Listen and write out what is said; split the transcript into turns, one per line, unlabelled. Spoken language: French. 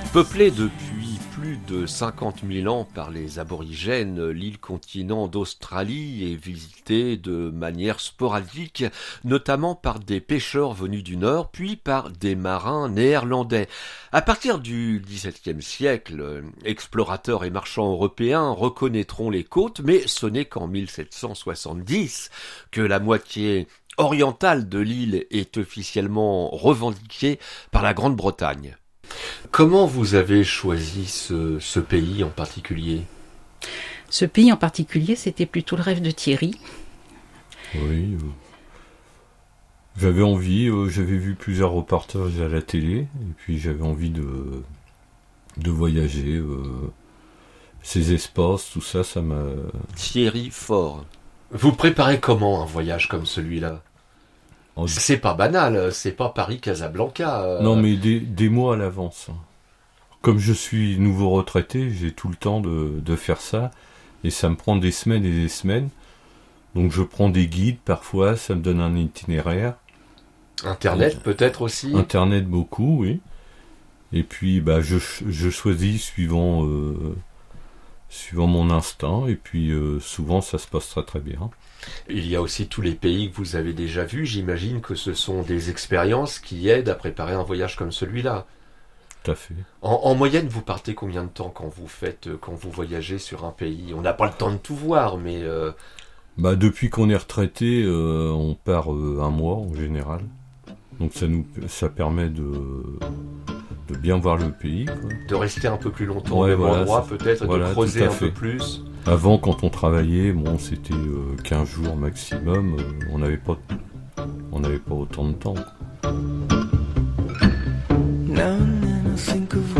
Peuplée depuis plus de 50 000 ans par les aborigènes, l'île-continent d'Australie est visitée de manière sporadique, notamment par des pêcheurs venus du Nord, puis par des marins néerlandais. À partir du XVIIe siècle, explorateurs et marchands européens reconnaîtront les côtes, mais ce n'est qu'en 1770 que la moitié orientale de l'île est officiellement revendiquée par la Grande-Bretagne. Comment vous avez choisi ce pays en particulier ?
Ce pays en particulier, c'était plutôt le rêve de Thierry.
Oui, j'avais envie, j'avais vu plusieurs reportages à la télé, et puis j'avais envie de voyager, ces espaces, tout ça, ça m'a...
Thierry Faure. Vous préparez comment un voyage comme celui-là ? C'est pas banal, c'est pas Paris-Casablanca.
Non, mais des mois à l'avance. Comme je suis nouveau retraité, j'ai tout le temps de faire ça, et ça me prend des semaines et des semaines. Donc je prends des guides, parfois, ça me donne un itinéraire.
Internet peut-être aussi ?
Internet beaucoup, oui. Et puis je choisis suivant mon instinct, et puis souvent ça se passe très très bien.
Il y a aussi tous les pays que vous avez déjà vus. J'imagine que ce sont des expériences qui aident à préparer un voyage comme celui-là.
Tout à fait.
En moyenne, vous partez combien de temps quand vous voyagez sur un pays ? On n'a pas le temps de tout voir, mais...
Depuis qu'on est retraité, on part un mois en général. Donc ça permet de bien voir le pays, quoi.
De rester un peu plus longtemps au même endroit, peut-être, de creuser un peu plus.
Avant, quand on travaillait, c'était 15 jours maximum. On n'avait pas autant de temps.
Now and then I think of